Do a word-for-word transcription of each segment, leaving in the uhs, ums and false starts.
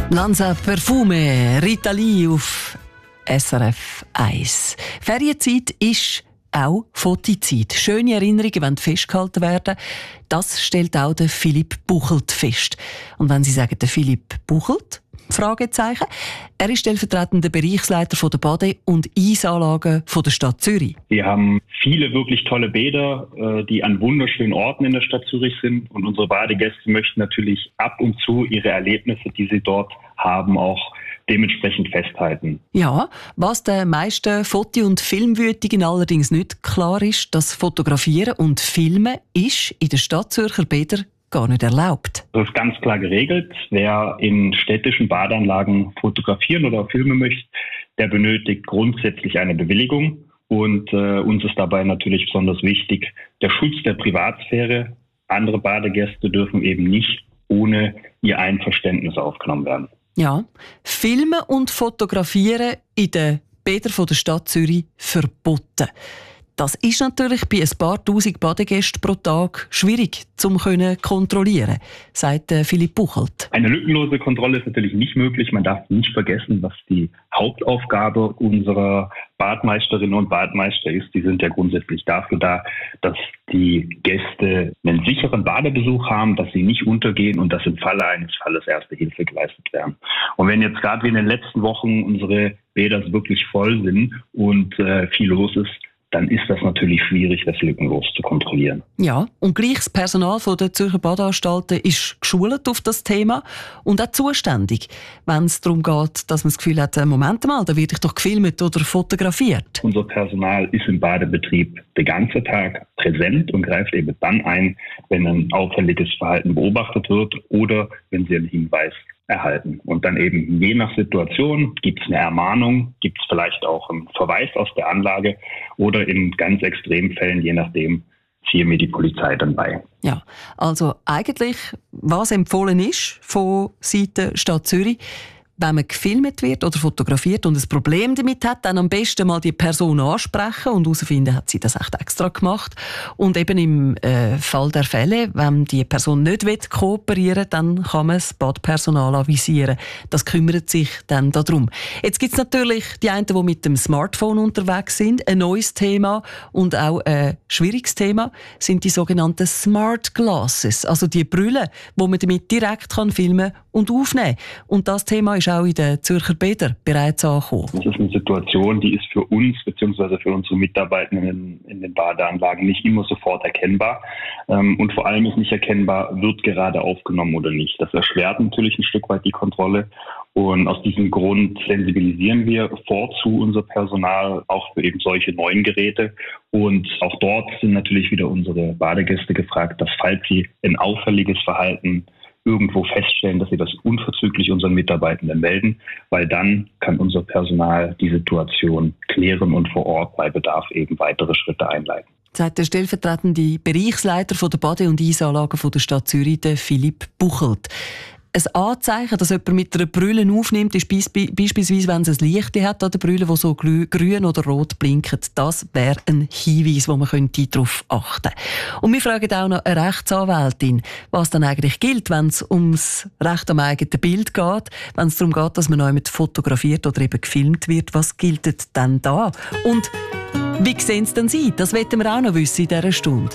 Lanza Perfume, Rita Lee auf S R F eins. Ferienzeit ist auch Fotozeit. Schöne Erinnerungen wollen festgehalten werden. Das stellt auch der Philipp Buchelt fest. Und wenn Sie sagen, der Philipp Buchelt? Fragezeichen. Er ist stellvertretender Bereichsleiter von der Bade- und Eisanlagen von der Stadt Zürich. Wir haben viele wirklich tolle Bäder, die an wunderschönen Orten in der Stadt Zürich sind. Und unsere Badegäste möchten natürlich ab und zu ihre Erlebnisse, die sie dort haben, auch dementsprechend festhalten. Ja, was den meisten Foto- und Filmwütigen allerdings nicht klar ist, dass Fotografieren und Filmen ist in den Stadtzürcher Bädern gar nicht erlaubt. Das ist ganz klar geregelt. Wer in städtischen Badeanlagen fotografieren oder filmen möchte, der benötigt grundsätzlich eine Bewilligung. Und äh, uns ist dabei natürlich besonders wichtig der Schutz der Privatsphäre. Andere Badegäste dürfen eben nicht ohne ihr Einverständnis aufgenommen werden. Ja, Filmen und Fotografieren in den Bädern von der Stadt Zürich verboten. Das ist natürlich bei ein paar tausend Badegästen pro Tag schwierig zu kontrollieren, sagt Philipp Buchelt. Eine lückenlose Kontrolle ist natürlich nicht möglich. Man darf nicht vergessen, was die Hauptaufgabe unserer Badmeisterinnen und Badmeister ist. Die sind ja grundsätzlich dafür da, dass die Gäste einen sicheren Badebesuch haben, dass sie nicht untergehen und dass im Falle eines Falles erste Hilfe geleistet werden. Und wenn jetzt gerade wie in den letzten Wochen unsere Bäder wirklich voll sind und äh, viel los ist, dann ist das natürlich schwierig, das lückenlos zu kontrollieren. Ja, und gleich das Personal von der Zürcher Badeanstalten ist geschult auf das Thema und auch zuständig, wenn es darum geht, dass man das Gefühl hat, Moment mal, da werde ich doch gefilmt oder fotografiert. Unser Personal ist im Badebetrieb den ganzen Tag präsent und greift eben dann ein, wenn ein auffälliges Verhalten beobachtet wird oder wenn sie einen Hinweis erhalten. Und dann eben je nach Situation gibt es eine Ermahnung, gibt es vielleicht auch einen Verweis aus der Anlage oder in ganz extremen Fällen, je nachdem, ziehe mir die Polizei dann bei. Ja, also eigentlich, was empfohlen ist von Seiten Stadt Zürich, wenn man gefilmt wird oder fotografiert und ein Problem damit hat, dann am besten mal die Person ansprechen und herausfinden, hat sie das echt extra gemacht. Und eben im äh, Fall der Fälle, wenn die Person nicht will kooperieren will, dann kann man das Badpersonal avisieren. Das kümmert sich dann darum. Jetzt gibt es natürlich die einen, die mit dem Smartphone unterwegs sind. Ein neues Thema und auch ein schwieriges Thema sind die sogenannten Smart Glasses, also die Brille, wo man damit direkt kann filmen und aufnehmen. Und das Thema ist auch in den Zürcher Bädern bereits angekommen. Das ist eine Situation, die ist für uns bzw. für unsere Mitarbeitenden in den Badeanlagen nicht immer sofort erkennbar. Und vor allem ist nicht erkennbar, wird gerade aufgenommen oder nicht. Das erschwert natürlich ein Stück weit die Kontrolle. Und aus diesem Grund sensibilisieren wir vorzu unser Personal auch für eben solche neuen Geräte. Und auch dort sind natürlich wieder unsere Badegäste gefragt, dass falls sie ein auffälliges Verhalten irgendwo feststellen, dass sie das unverzüglich unseren Mitarbeitenden melden, weil dann kann unser Personal die Situation klären und vor Ort bei Bedarf eben weitere Schritte einleiten. Sagt der stellvertretende Bereichsleiter von der Bade- und Eisanlagen von der Stadt Zürich, der Philipp Buchelt. Ein Anzeichen, dass jemand mit einer Brille aufnimmt, ist beispielsweise, wenn es ein Licht hat an der Brille, das so grün oder rot blinkt. Das wäre ein Hinweis, wo man darauf achten könnte. Und wir fragen auch noch eine Rechtsanwältin, was dann eigentlich gilt, wenn es ums Recht am eigenen Bild geht, wenn es darum geht, dass man noch jemand fotografiert oder eben gefilmt wird. Was gilt denn da? Und wie sehen Sie denn Sie? Das wollten wir auch noch wissen in dieser Stunde.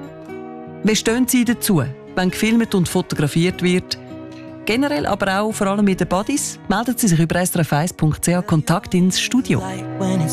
Wie stehen Sie dazu, wenn gefilmt und fotografiert wird? Generell, aber auch vor allem mit den Buddies, melden Sie sich über s r f eins punkt c h Kontakt ins Studio.